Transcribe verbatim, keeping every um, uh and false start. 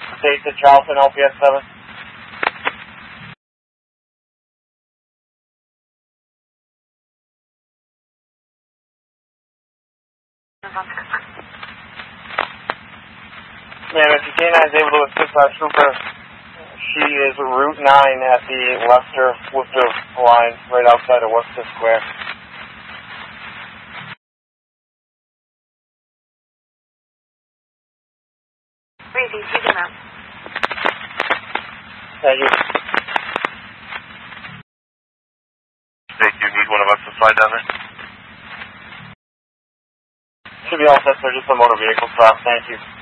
State to Charlton, L P S seven. Ma'am, if your canine is able to assist our trooper, she is Route nine at the Leicester-Worcester line, right outside of Worcester Square. Breezy, see them out. Thank you. State, do you need one of us to fly down there? Should be all set, sir. Just a motor vehicle stop. Thank you.